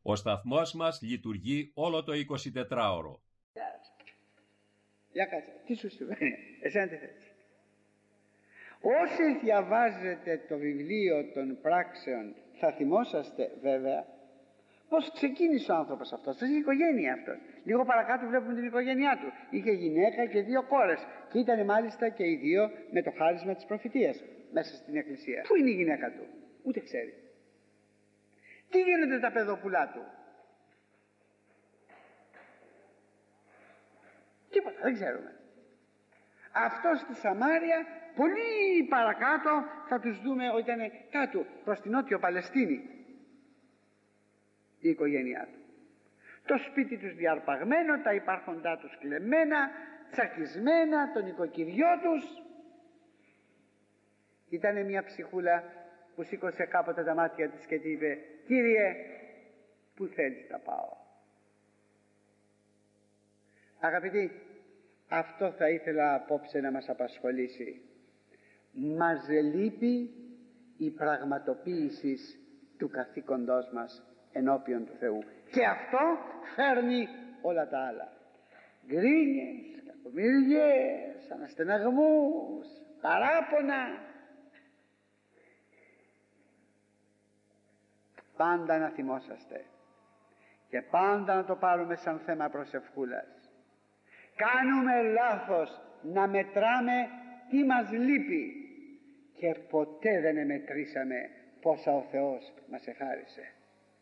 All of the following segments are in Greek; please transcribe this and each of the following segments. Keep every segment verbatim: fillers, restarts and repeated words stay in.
Ο σταθμός μας λειτουργεί όλο το εικοσιτετράωρο. Για κάτσε, τι σου συμβαίνει, εσένα τι θες? Όσοι διαβάζετε το βιβλίο των πράξεων θα θυμόσαστε βέβαια πως ξεκίνησε ο άνθρωπος αυτός, πως είχε οικογένεια αυτός. Λίγο παρακάτω βλέπουμε την οικογένειά του. Είχε γυναίκα και δύο κόρες και ήταν μάλιστα και οι δύο με το χάρισμα της προφητείας μέσα στην εκκλησία. Πού είναι η γυναίκα του? Ούτε ξέρει. Τι γίνονται τα παιδοπουλά του? Τίποτα, δεν ξέρουμε. Αυτό στη Σαμάρια πολύ παρακάτω θα τους δούμε ότι ήταν κάτω προς την Νότιο Παλαιστίνη η οικογένειά του. Το σπίτι τους διαρπαγμένο, τα υπάρχοντά τους κλεμμένα, τσακισμένα, το νοικοκυριό τους. Ήτανε μια ψυχούλα που σήκωσε κάποτε τα μάτια της και τη είπε: «Κύριε, πού θέλεις να πάω?» Αγαπητοί, αυτό θα ήθελα απόψε να μας απασχολήσει. Μας λείπει η πραγματοποίηση του καθήκοντός μας ενώπιον του Θεού, και αυτό φέρνει όλα τα άλλα. Γκρίνιες, κακομοιριές, αναστεναγμούς, παράπονα. Πάντα να θυμόσαστε και πάντα να το πάρουμε σαν θέμα προσευχούλας. Κάνουμε λάθος να μετράμε τι μας λείπει και ποτέ δεν μετρήσαμε πόσα ο Θεός μας εχάρισε.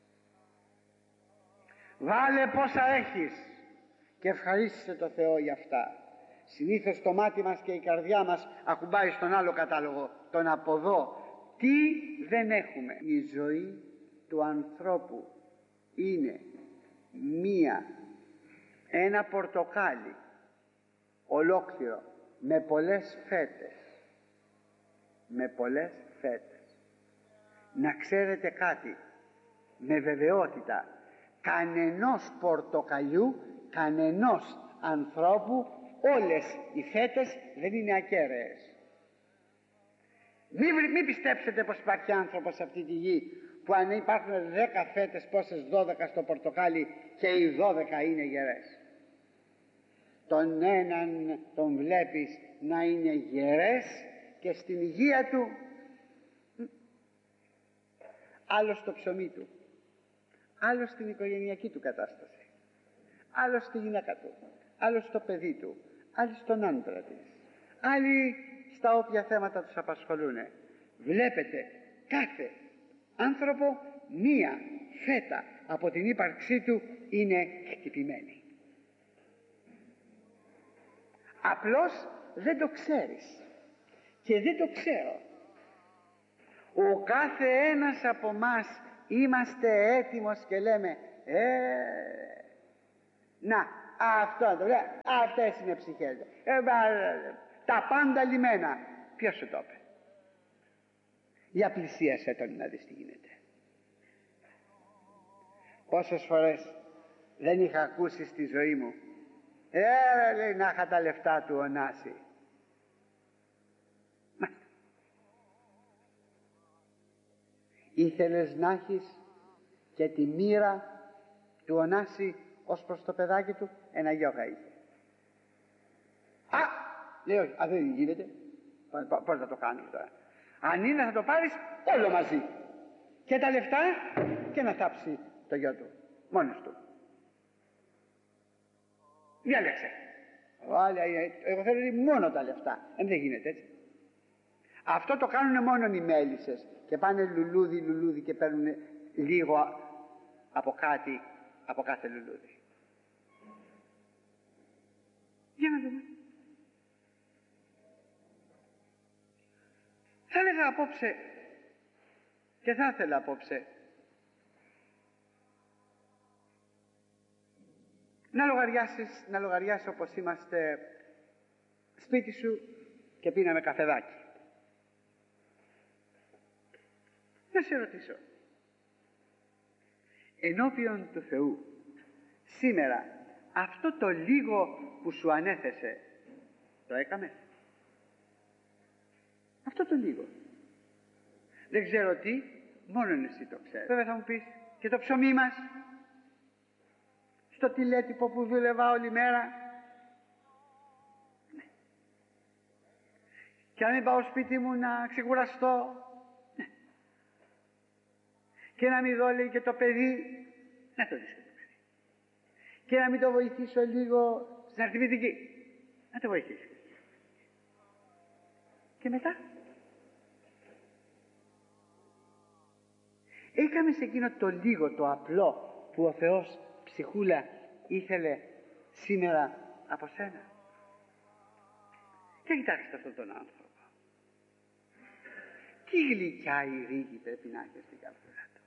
Βάλε πόσα έχεις και ευχαρίστησε το Θεό για αυτά. Συνήθως το μάτι μας και η καρδιά μας ακουμπάει στον άλλο κατάλογο, τον από εδώ. Τι δεν έχουμε? Η ζωή του ανθρώπου είναι μία, ένα πορτοκάλι ολόκληρο με πολλές φέτες, με πολλές φέτες. Να ξέρετε κάτι με βεβαιότητα, κανενός πορτοκαλιού, κανενός ανθρώπου, όλες οι φέτες δεν είναι ακέραίες. Μην, μην πιστέψετε πως υπάρχει άνθρωπος σε αυτή τη γη που αν υπάρχουν δέκα φέτες, πόσες δώδεκα στο πορτοκάλι και οι δώδεκα είναι γερές. Τον έναν τον βλέπεις να είναι γερές και στην υγεία του άλλο στο ψωμί του, άλλο στην οικογενειακή του κατάσταση, άλλο στη γυναίκα του, άλλο στο παιδί του, άλλοι στον άντρα της, άλλοι στα όποια θέματα τους απασχολούν. Βλέπετε κάθε άνθρωπο μία φέτα από την ύπαρξή του είναι χτυπημένη. Απλώς δεν το ξέρεις και δεν το ξέρω. Ο κάθε ένας από μας είμαστε έτοιμος και λέμε ε, να αυτό το λέει, αυτές είναι ψυχές, ε, τα πάντα λιμένα. Ποιος σου το είπε? Για πλησίασέ τον να δεις τι γίνεται. Πόσες φορές δεν είχα ακούσει στη ζωή μου ε, λέει, να είχα τα λεφτά του Ωνάση. Μάλιστα. Ήθελες να έχεις και τη μοίρα του Ωνάση ως προς το παιδάκι του? Ένα γιόγκα είχε. Α, λέει όχι, α, δεν γίνεται. Πώς θα το κάνουμε τώρα? Αν είναι θα το πάρεις όλο μαζί, και τα λεφτά και να θάψει το γιο του μόνος του. Διάλεξε. Εγώ θέλω μόνο τα λεφτά. Ε, δεν γίνεται έτσι. Αυτό το κάνουν μόνο οι μέλισσες και πάνε λουλούδι λουλούδι και παίρνουν λίγο από κάτι, από κάθε λουλούδι. Για να δούμε. Θα έλεγα απόψε και θα ήθελα απόψε να λογαριάσεις, να λογαριάσεις όπως είμαστε σπίτι σου και πίναμε καφεδάκι. Να σε ρωτήσω, ενώπιον του Θεού σήμερα αυτό το λίγο που σου ανέθεσε το έκαμε? Αυτό το λίγο. Δεν ξέρω τι, μόνον εσύ το ξέρεις. Βέβαια θα μου πεις, και το ψωμί μας στο τηλέτυπο που δούλευα όλη μέρα. Ναι. Και να μην πάω σπίτι μου να ξεκουραστώ. Ναι. Και να μην δω, λέει, και το παιδί. Να το δεις και το παιδί. Και να μην το βοηθήσω λίγο στην αριθμητική. Να το βοηθήσω. Και μετά έκαμε σε εκείνο το λίγο, το απλό που ο Θεός, ψυχούλα, ήθελε σήμερα από σένα. Και κοιτάξτε αυτόν τον άνθρωπο. Τι γλυκιά η ρίγη πρέπει να έχει στην καρδιά του.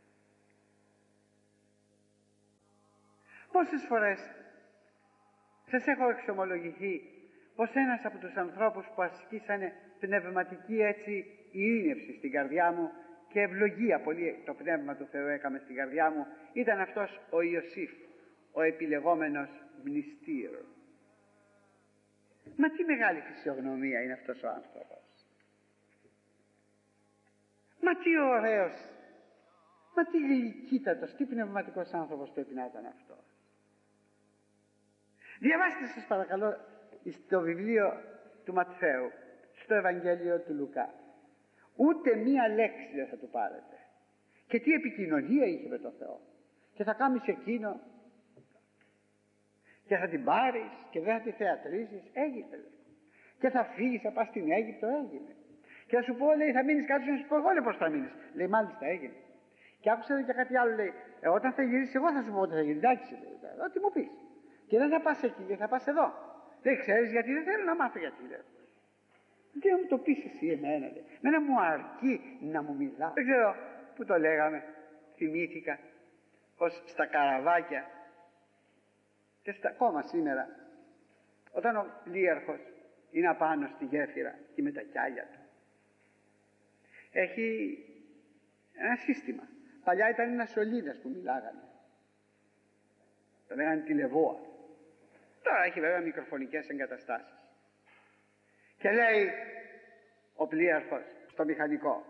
Πόσες φορές σας έχω εξομολογηθεί πως ένας από τους ανθρώπους που ασκήσανε πνευματική έτσι ειρήνευση στην καρδιά μου και ευλογία πολύ το Πνεύμα του Θεού έκαμε στην καρδιά μου, ήταν αυτός ο Ιωσήφ, ο επιλεγόμενος μνηστήρ. Μα τι μεγάλη φυσιογνωμία είναι αυτός ο άνθρωπος. Μα τι ωραίος, μα τι γλυκύτατος, τι πνευματικός άνθρωπος πρέπει να ήταν αυτός. Διαβάστε σας παρακαλώ στο βιβλίο του Ματθαίου, στο Ευαγγέλιο του Λουκά. Ούτε μία λέξη δεν θα του πάρετε. Και τι επικοινωνία είχε με τον Θεό. Και θα κάνεις εκείνο και θα την πάρεις και δεν θα τη θεατρίζεις. Έγινε. Και θα φύγεις, θα πας στην Αίγυπτο. Έγινε. Και θα σου πω, λέει, θα μείνεις κάτω, να σου πω εγώ, λέει, πώς θα μείνεις. Λέει, μάλιστα, έγινε. Και άκουσα και κάτι άλλο, λέει, ε, όταν θα γυρίσεις εγώ θα σου πω ότι θα γίνει. Εντάξει, λέει, ό,τι μου πεις. Και δεν θα πας εκεί, θα πας εδώ. Δεν ξέρεις γιατί, δεν θέλω να μάθω γιατί, λέω. Τι να μου το πεις εσύ εμένα, λέει. Μένα μου αρκεί να μου μιλά. Δεν ξέρω που το λέγαμε. Θυμήθηκα πως στα καραβάκια και στα ακόμα σήμερα, όταν ο πλοίαρχος είναι απάνω στη γέφυρα και με τα κιάλια του, έχει ένα σύστημα. Παλιά ήταν ένα σωλήνας που μιλάγανε. Το λέγανε τηλεβόα. Τώρα έχει βέβαια μικροφωνικές εγκαταστάσεις. Και λέει ο πλοίαρχος στο μηχανικό,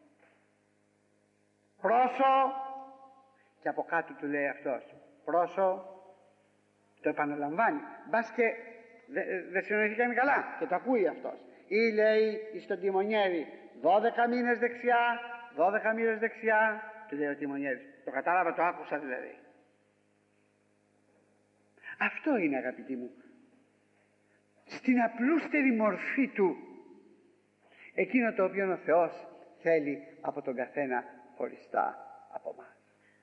πρόσω, και από κάτω του λέει αυτός, πρόσω, το επαναλαμβάνει, μπας και δεν δε συνοηθήκαμε καλά και το ακούει αυτός. Ή λέει στον τιμονιέρη, δώδεκα μήνες δεξιά, δώδεκα μήνες δεξιά, του λέει ο τιμονιέρης. Το κατάλαβα, το άκουσα δηλαδή. Αυτό είναι, αγαπητοί μου, στην απλούστερη μορφή του, εκείνο το οποίο ο Θεός θέλει από τον καθένα χωριστά από μας.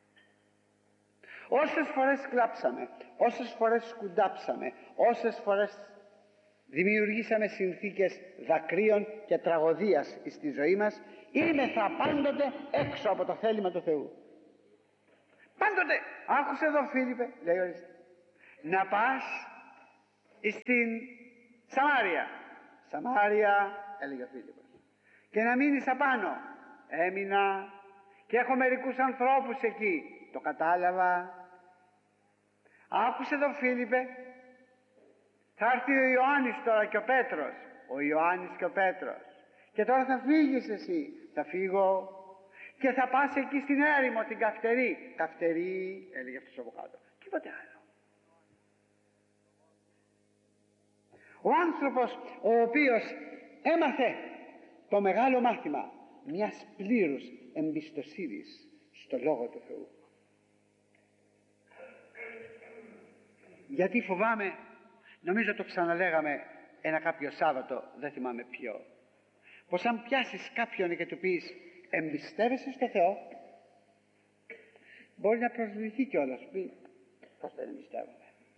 Όσες φορές κλάψαμε, όσες φορές σκουντάψαμε, όσες φορές δημιουργήσαμε συνθήκες δακρύων και τραγωδίας στη ζωή μας, είμεθα πάντοτε έξω από το θέλημα του Θεού. Πάντοτε. Άκουσε εδώ, Φίλιππε, λέει ορίστε, να πας στην Σαμάρια. Σαμάρια, έλεγε ο Φίλιππος, και να μείνεις απάνω. Έμεινα και έχω μερικούς ανθρώπους εκεί. Το κατάλαβα. Άκουσε εδώ, Φίλιππε, θα έρθει ο Ιωάννης τώρα και ο Πέτρος. Ο Ιωάννης και ο Πέτρος. Και τώρα θα φύγεις εσύ. Θα φύγω και θα πας εκεί στην έρημο, την Καυτερή. Καυτερή, έλεγε αυτός από κάτω. Τίποτε άλλο. Ο άνθρωπος ο οποίος έμαθε το μεγάλο μάθημα μιας πλήρους εμπιστοσύνης στο Λόγο του Θεού. Γιατί φοβάμαι, νομίζω το ξαναλέγαμε ένα κάποιο Σάββατο, δεν θυμάμαι ποιο, πως αν πιάσεις κάποιον και του πεις εμπιστεύεσαι στο Θεό, μπορεί να προσβληθεί κιόλας, σου πει πως δεν εμπιστεύομαι.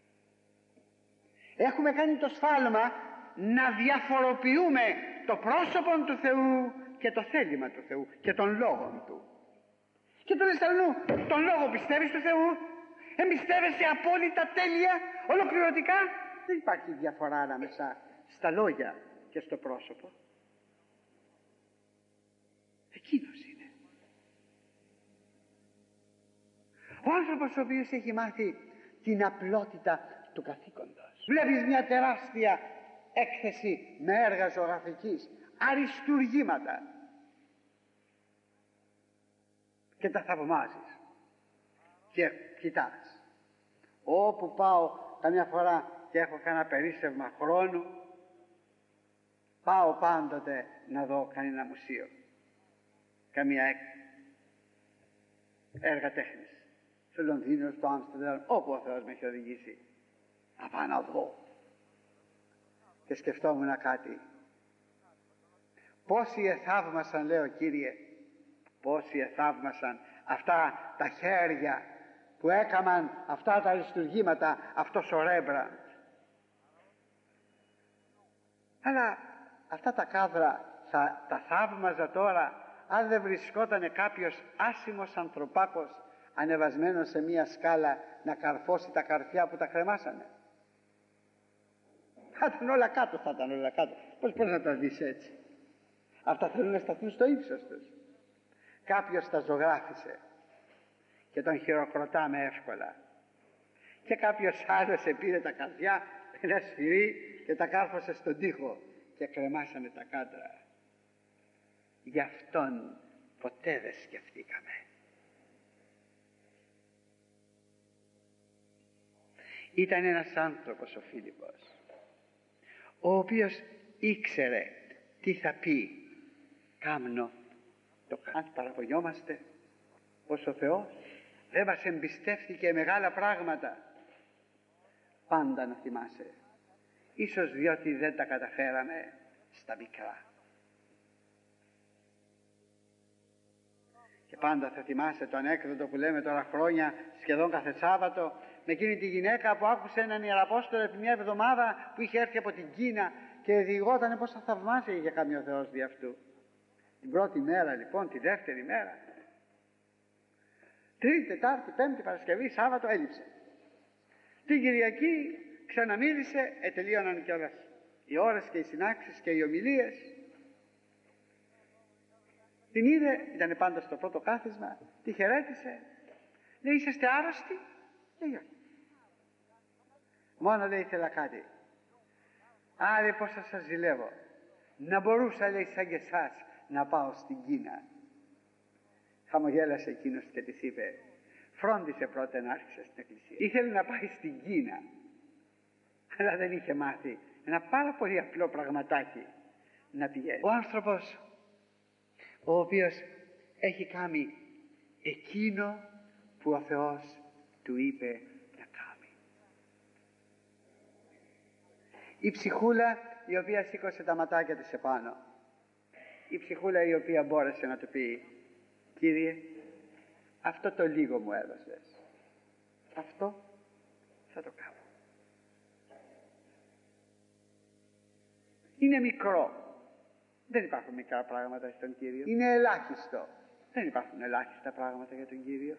Έχουμε κάνει το σφάλμα να διαφοροποιούμε το πρόσωπο του Θεού και το θέλημα του Θεού και τον λόγο του. Και του λες αλλού, τον λόγο πιστεύεις του Θεού, εμπιστεύεσαι απόλυτα, τέλεια, ολοκληρωτικά. Δεν υπάρχει διαφορά ανάμεσα στα λόγια και στο πρόσωπο. Εκείνος είναι. Ο άνθρωπος ο οποίος έχει μάθει την απλότητα του καθήκοντος. Βλέπεις μια τεράστια έκθεση με έργα ζωγραφικής, αριστουργήματα, και τα θαυμάζεις και κοιτάς. Όπου πάω καμιά φορά και έχω κανένα περίσσευμα χρόνου, πάω πάντοτε να δω κανένα μουσείο, καμία έργα τέχνης, στο Λονδίνο, στο Άμστερνταμ, όπου ο Θεός με έχει οδηγήσει. Να πάω να δω. Και σκεφτόμουν κάτι. Πόσοι εθαύμασαν, λέω, Κύριε, πόσοι εθαύμασαν αυτά τα χέρια που έκαναν αυτά τα λειτουργήματα, αυτός ο Ρέμπραντ. Αλλά αυτά τα κάδρα θα τα θαύμαζα τώρα αν δεν βρισκότανε κάποιος άσημος ανθρωπάκος ανεβασμένος σε μία σκάλα να καρφώσει τα καρφιά που τα κρεμάσανε. Θα ήταν όλα κάτω, θα ήταν όλα κάτω. Πώς πώς να τα δεις έτσι? Αυτά θέλουν να σταθούν στο ύψος τους. Κάποιος τα ζωγράφισε και τον χειροκροτάμε εύκολα. Και κάποιος άλλος επήρε τα καρδιά, ένα σφυρί και τα κάρφωσε στον τοίχο και κρεμάσανε τα κάντρα. Γι' αυτόν ποτέ δεν σκεφτήκαμε. Ήταν ένας άνθρωπος ο Φίλιππος, ο οποίος ήξερε τι θα πει κάμνο το αν παραπονιόμαστε πως ο Θεός δεν μας εμπιστεύτηκε μεγάλα πράγματα. Πάντα να θυμάσαι, ίσως διότι δεν τα καταφέραμε στα μικρά. Και πάντα θα θυμάσαι το ανέκδοτο που λέμε τώρα χρόνια σχεδόν κάθε Σάββατο, με εκείνη τη γυναίκα που άκουσε έναν Ιεραπόστολο επί μια εβδομάδα που είχε έρθει από την Κίνα και διηγότανε πως θα θαυμάσει για κάνει ο Θεός δι' αυτού. Την πρώτη μέρα λοιπόν, τη δεύτερη μέρα, Τρίτη, Τετάρτη, Πέμπτη, Παρασκευή, Σάββατο έλειψε. Την Κυριακή ξαναμίλησε, ετελείωναν κιόλας οι ώρες και οι συνάξεις και οι ομιλίες. Την είδε, ήταν πάντα στο πρώτο κάθισμα, τη χαιρέτησε, λέει είσαστε άρρωστοι? Λέει όχι. Μόνο λέει ήθελα κάτι. Άρε πως θα σας ζηλεύω. Να μπορούσα, λέει, σαν και εσάς να πάω στην Κίνα. Χαμογέλασε εκείνος και της είπε, φρόντισε πρώτα να άρχισε στην εκκλησία. Ήθελε να πάει στην Κίνα, αλλά δεν είχε μάθει ένα πάρα πολύ απλό πραγματάκι να πηγαίνει. Ο άνθρωπος ο οποίος έχει κάνει εκείνο που ο Θεός του είπε να κάνει. Η ψυχούλα η οποία σήκωσε τα ματάκια της επάνω, η ψυχούλα η οποία μπόρεσε να του πει, Κύριε, αυτό το λίγο μου έδωσες, αυτό θα το κάνω. Είναι μικρό. Δεν υπάρχουν μικρά πράγματα στον Κύριο. Είναι ελάχιστο. Δεν υπάρχουν ελάχιστα πράγματα για τον Κύριο.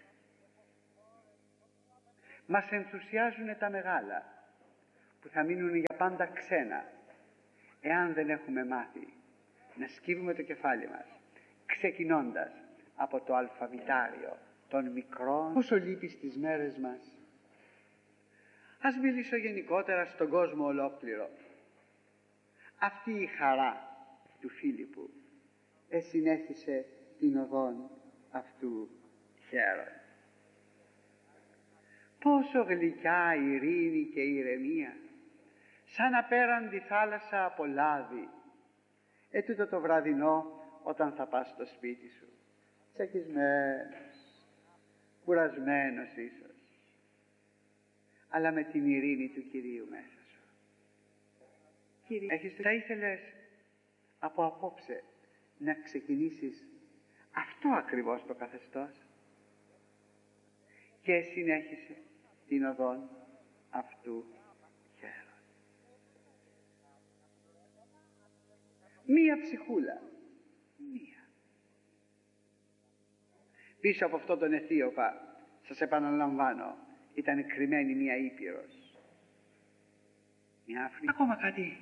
Μας ενθουσιάζουν τα μεγάλα που θα μείνουν για πάντα ξένα εάν δεν έχουμε μάθει να σκύβουμε το κεφάλι μας ξεκινώντας από το αλφαβητάριο των μικρών. Πόσο λείπει στις μέρες μας. Ας μιλήσω γενικότερα στον κόσμο ολόκληρο. Αυτή η χαρά του Φίλιππου εσυνέθησε την οδόν αυτού χαίρον. Πόσο γλυκιά ειρήνη και ηρεμία, σαν απέραντη θάλασσα από λάδι, ετούτο το βραδινό όταν θα πας στο σπίτι σου, τσακισμένος, κουρασμένος ίσως, αλλά με την ειρήνη του Κυρίου μέσα σου. Κύριε, έχεις, θα ήθελες από απόψε να ξεκινήσεις αυτό ακριβώς το καθεστώς και συνέχισε την οδόν αυτού χαίρον. Μία ψυχούλα, μία. Πίσω από αυτό τον Αιθίωπα, σας επαναλαμβάνω, ήταν κρυμμένη μία Ήπειρος, μία Αφρική. Ακόμα κάτι.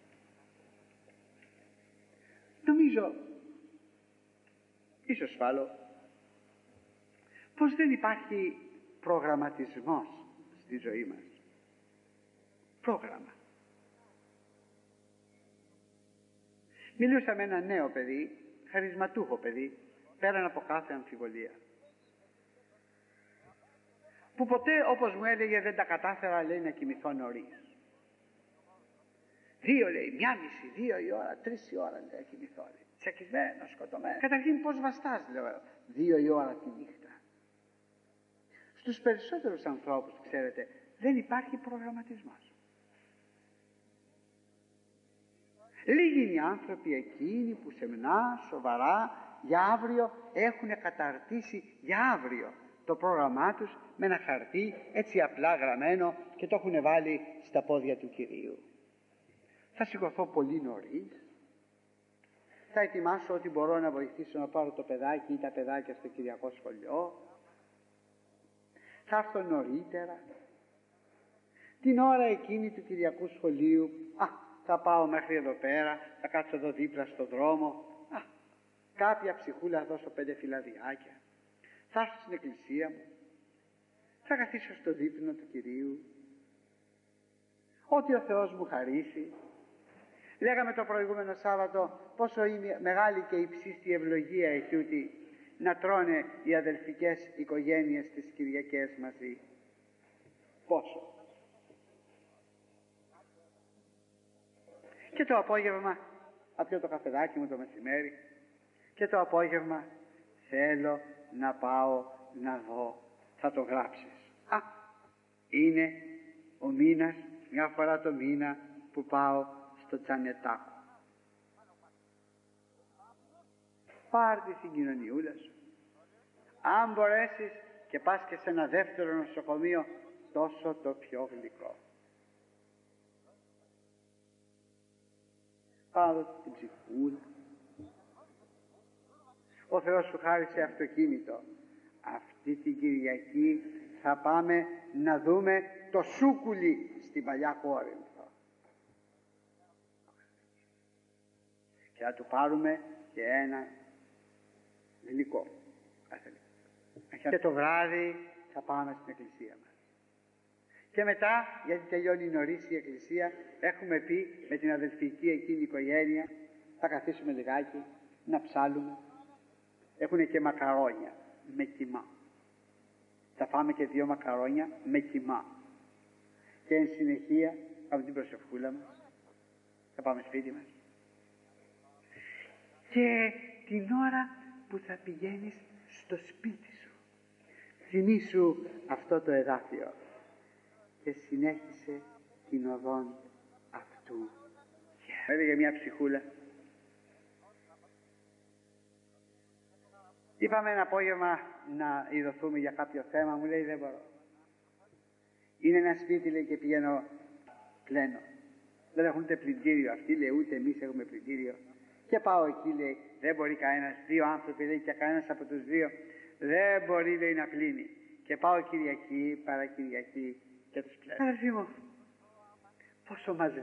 Νομίζω, ίσως φάλω, πως δεν υπάρχει προγραμματισμός στη ζωή μας. Πρόγραμμα. Μιλούσα με ένα νέο παιδί, χαρισματούχο παιδί, πέραν από κάθε αμφιβολία. που ποτέ, όπως μου έλεγε, δεν τα κατάφερα, λέει, να κοιμηθώ νωρίς. Δύο, λέει, μια μισή, δύο η ώρα, τρεις η ώρα, λέει, να κοιμηθώ, λέει. Τσακισμένο, σκοτωμένο. Καταρχήν πώς βαστάς, λέω, δύο η ώρα τη νύχτα. Στους περισσότερους ανθρώπους, ξέρετε, δεν υπάρχει προγραμματισμός. Λίγοι είναι οι άνθρωποι εκείνοι που σεμνά, σοβαρά, για αύριο έχουν καταρτήσει για αύριο το πρόγραμμά τους με ένα χαρτί έτσι απλά γραμμένο και το έχουν βάλει στα πόδια του Κυρίου. Θα σηκωθώ πολύ νωρίς, θα ετοιμάσω ό,τι μπορώ να βοηθήσω να πάρω το παιδάκι ή τα παιδάκια στο Κυριακό σχολείο, θα έρθω νωρίτερα, την ώρα εκείνη του Κυριακού σχολείου, α, θα πάω μέχρι εδώ πέρα, θα κάτσω εδώ δίπλα στο δρόμο, α, κάποια ψυχούλα θα δώσω πέντε φυλαδιάκια, θα έρθω στην εκκλησία μου, θα καθίσω στο δείπνο του Κυρίου, ό,τι ο Θεός μου χαρίσει. Λέγαμε το προηγούμενο Σάββατο πόσο είναι μεγάλη και υψίστη ευλογία ετούτη να τρώνε οι αδελφικές οικογένειες τις Κυριακές μαζί. Πόσο. Και το απόγευμα θα πιω το καφεδάκι μου το μεσημέρι και το απόγευμα θέλω να πάω να δω. Θα το γράψεις. Α, είναι ο μήνας, μια φορά το μήνα που πάω στο Τσανετάκο. Πάρ' τη συγκοινωνιούλα σου. Αν μπορέσεις και πας και σε ένα δεύτερο νοσοκομείο, τόσο το πιο γλυκό. Πάω την ψυχούλα. Ο Θεός σου χάρισε αυτοκίνητο. Αυτή την Κυριακή θα πάμε να δούμε το Σούκουλι στην Παλιά Κόρινθο. Και θα του πάρουμε και ένα γλυκό. Και το βράδυ θα πάμε στην εκκλησία μας. Και μετά, γιατί τελειώνει νωρίς η εκκλησία, έχουμε πει με την αδελφική εκείνη οικογένεια, θα καθίσουμε λιγάκι, να ψάλουμε. Έχουν και μακαρόνια με κιμά. Θα φάμε και δύο μακαρόνια με κιμά. Και εν συνεχεία, από την προσευχούλα μας, θα πάμε σπίτι μας. Και την ώρα που θα πηγαίνεις στο σπίτι σου, θυμήσου αυτό το εδάφιο και συνέχισε την οδόν αυτού. Έλεγε μια ψυχούλα, είπαμε ένα απόγευμα να ειδωθούμε για κάποιο θέμα, μου λέει δεν μπορώ. Είναι ένα σπίτι, λέει, και πηγαίνω πλένω. Δεν έχουν ούτε πλυντήριο αυτοί, λέει, ούτε εμείς έχουμε πλυντήριο. Και πάω εκεί, λέει, δεν μπορεί κανένας, δύο άνθρωποι, λέει, και κανένας από τους δύο δεν μπορεί, λέει, να πλύνει. Και πάω Κυριακή, παρακυριακή και τους πλένω. Αδελφοί μου, πόσο μας